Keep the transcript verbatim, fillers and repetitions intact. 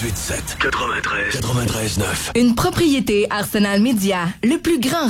quatre-vingt-treize sept. quatre-vingt-treize. quatre-vingt-treize neuf. Une propriété Arsenal Média, le plus grand